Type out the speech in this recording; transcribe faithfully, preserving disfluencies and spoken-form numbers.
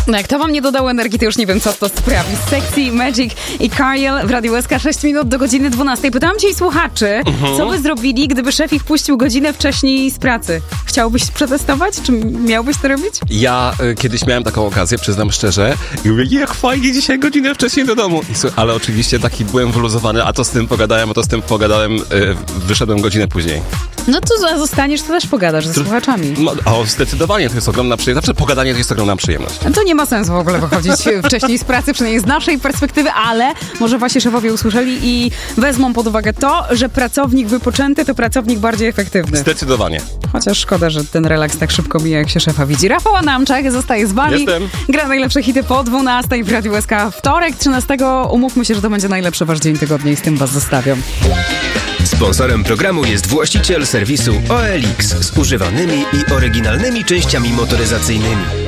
No jak to wam nie dodało energii, to już nie wiem, co to sprawi. Sexy, Magic i Cariel w Radiu S K, sześć minut do godziny dwunastej. Pytałam dzisiaj słuchaczy, uh-huh. co by zrobili, gdyby szef ich puścił godzinę wcześniej z pracy. Chciałbyś przetestować? Czy miałbyś to robić? Ja y, kiedyś miałem taką okazję, przyznam szczerze, i mówię, jak fajnie, dzisiaj godzinę wcześniej do domu. I, słuch- ale oczywiście taki byłem wyluzowany, a to z tym pogadałem, a to z tym pogadałem, y, wyszedłem godzinę później. No to zostaniesz, to też pogadasz ze słuchaczami. No, o, zdecydowanie, to jest ogromna przyjemność. Zawsze pogadanie to jest ogromna przyjemność. To nie ma sensu w ogóle wychodzić wcześniej z pracy, przynajmniej z naszej perspektywy, ale może wasi szefowie usłyszeli i wezmą pod uwagę to, że pracownik wypoczęty to pracownik bardziej efektywny. Zdecydowanie. Chociaż szkoda, że ten relaks tak szybko mija, jak się szefa widzi. Rafał Adamczak zostaje z wami. Jestem. Gra najlepsze hity po dwunastej w Radiu S K. Wtorek, trzynastego. Umówmy się, że to będzie najlepszy wasz dzień tygodnia i z tym was zostawiam. Sponsorem programu jest właściciel serwisu O L X z używanymi i oryginalnymi częściami motoryzacyjnymi.